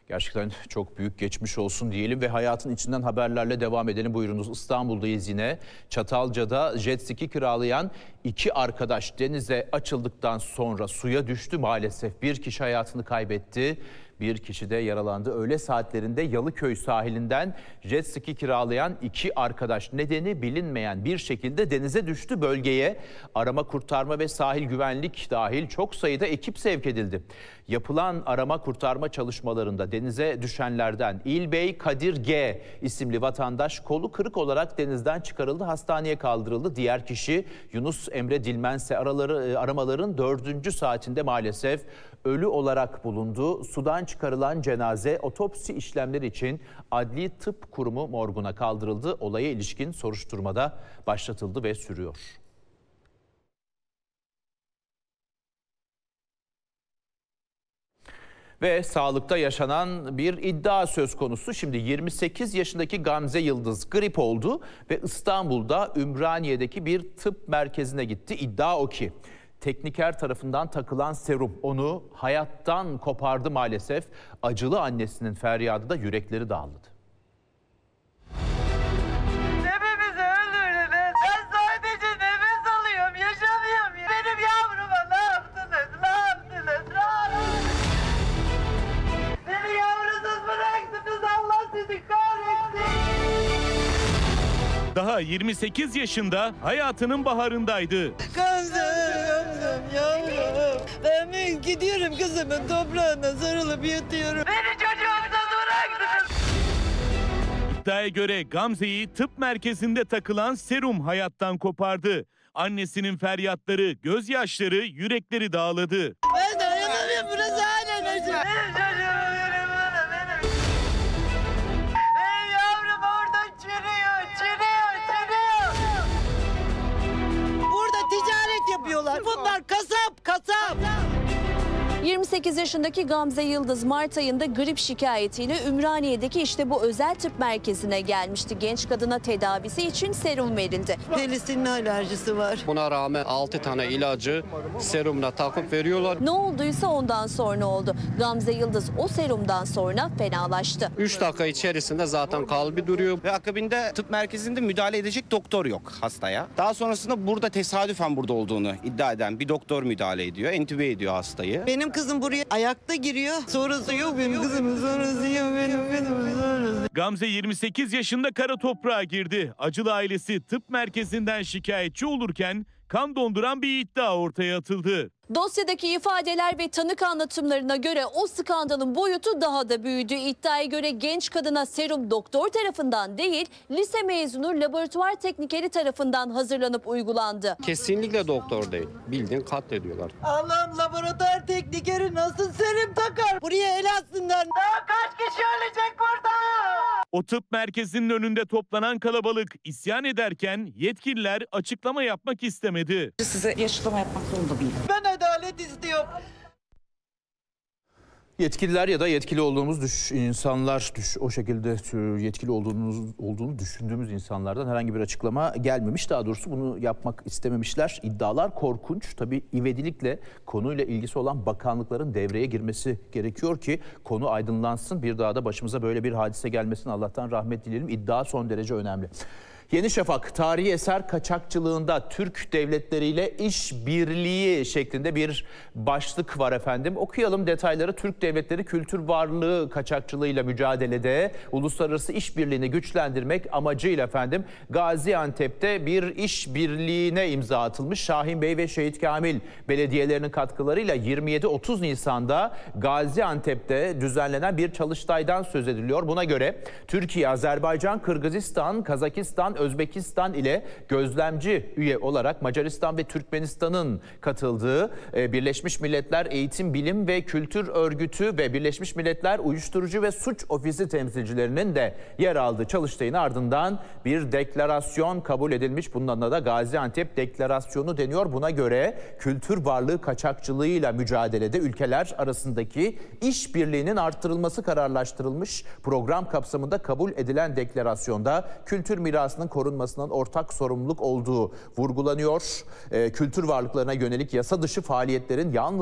Gerçekten çok büyük geçmiş olsun diyelim ve hayatın içinden haberlerle devam edelim. Buyurunuz, İstanbul'dayız yine. Çatalca'da jet ski kiralayan iki arkadaş denize açıldıktan sonra suya düştü maalesef. Bir kişi hayatını kaybetti. Bir kişi de yaralandı. Öğle saatlerinde Yalıköy sahilinden jet ski kiralayan iki arkadaş nedeni bilinmeyen bir şekilde denize düştü. Bölgeye arama kurtarma ve sahil güvenlik dahil çok sayıda ekip sevk edildi. Yapılan arama kurtarma çalışmalarında denize düşenlerden İlbey Kadir G isimli vatandaş kolu kırık olarak denizden çıkarıldı, hastaneye kaldırıldı. Diğer kişi Yunus Emre Dilmense aramaların 4. saatinde maalesef ölü olarak bulundu. Sudan çıkarılan cenaze otopsi işlemleri için Adli Tıp Kurumu morguna kaldırıldı. Olaya ilişkin soruşturmada başlatıldı ve sürüyor. Ve sağlıkta yaşanan bir iddia söz konusu. Şimdi 28 yaşındaki Gamze Yıldız grip oldu ve İstanbul'da Ümraniye'deki bir tıp merkezine gitti. İddia o ki tekniker tarafından takılan serum onu hayattan kopardı maalesef. Acılı annesinin feryadı da yürekleri dağladı. Hepimizi öldürdünüz. Ben sadece nefes alıyorum, yaşamıyorum. Benim yavruma ne yaptınız? Ne yaptınız? Ne yaptınız? Beni yavrusuz bıraktınız. Allah sizi kahretsin. Daha 28 yaşında hayatının baharındaydı. Gamzem yavrum. Ben gidiyorum kızımın toprağına sarılıp yatıyorum. Beni çocuğumsuz bıraktınız. İddiaya göre Gamze'yi tıp merkezinde takılan serum hayattan kopardı. Annesinin feryatları, gözyaşları yürekleri dağladı. Ben dayanamıyorum, burası halen acı. Benim çocuğumu verin bana, benim. Benim yavrum orada çürüyor. Burada ticaret yapıyorlar. Bunlar kasap. 28 yaşındaki Gamze Yıldız Mart ayında grip şikayetiyle Ümraniye'deki işte bu özel tıp merkezine gelmişti. Genç kadına tedavisi için serum verildi. Pelisinin alerjisi var. Buna rağmen 6 tane ilacı serumla takıp veriyorlar. Ne olduysa ondan sonra oldu. Gamze Yıldız o serumdan sonra fenalaştı. 3 dakika içerisinde zaten kalbi duruyor. Ve akabinde tıp merkezinde müdahale edecek doktor yok hastaya. Daha sonrasında burada tesadüfen burada olduğunu iddia eden bir doktor müdahale ediyor. Entübe ediyor hastayı. Benim kızım buraya ayakta giriyor. Sonrası yok benim kızımın, sonrası yok benim kızımın, sonrası. Gamze 28 yaşında kara toprağa girdi. Acılı ailesi tıp merkezinden şikayetçi olurken kan donduran bir iddia ortaya atıldı. Dosyadaki ifadeler ve tanık anlatımlarına göre o skandalın boyutu daha da büyüdü. İddiaya göre genç kadına serum doktor tarafından değil, lise mezunu laboratuvar teknikeri tarafından hazırlanıp uygulandı. Kesinlikle doktor değil. Bildiğin katlediyorlar. Allah'ım, laboratuvar teknikeri nasıl serum takar? Buraya el atsınlar. Daha kaç kişi ölecek burada? O tıp merkezinin önünde toplanan kalabalık isyan ederken yetkililer açıklama yapmak istemedi. Size açıklama yapmak zorunda değilim. Ben adalet istiyorum. Yetkililer ya da yetkili olduğumuz insanlar, o şekilde yetkili olduğunu düşündüğümüz insanlardan herhangi bir açıklama gelmemiş. Daha doğrusu bunu yapmak istememişler. İddialar korkunç. Tabii ivedilikle konuyla ilgisi olan bakanlıkların devreye girmesi gerekiyor ki konu aydınlansın. Bir daha da başımıza böyle bir hadise gelmesin. Allah'tan rahmet dileyelim. İddia son derece önemli. Yeni Şafak, tarihi eser kaçakçılığında Türk devletleriyle işbirliği şeklinde bir başlık var efendim. Okuyalım detayları. Türk devletleri kültür varlığı kaçakçılığıyla mücadelede uluslararası işbirliğini güçlendirmek amacıyla efendim Gaziantep'te bir işbirliğine imza atılmış. Şahin Bey ve Şehit Kamil belediyelerinin katkılarıyla 27-30 Nisan'da Gaziantep'te düzenlenen bir çalıştaydan söz ediliyor. Buna göre Türkiye, Azerbaycan, Kırgızistan, Kazakistan, Özbekistan ile gözlemci üye olarak Macaristan ve Türkmenistan'ın katıldığı Birleşmiş Milletler Eğitim, Bilim ve Kültür Örgütü ve Birleşmiş Milletler Uyuşturucu ve Suç Ofisi temsilcilerinin de yer aldığı çalıştayın ardından bir deklarasyon kabul edilmiş. Bunun adına da Gaziantep Deklarasyonu deniyor. Buna göre kültür varlığı kaçakçılığıyla mücadelede ülkeler arasındaki işbirliğinin artırılması kararlaştırılmış. Program kapsamında kabul edilen deklarasyonda kültür mirasının korunmasının ortak sorumluluk olduğu vurgulanıyor. Kültür varlıklarına yönelik yasa dışı faaliyetlerin yalnız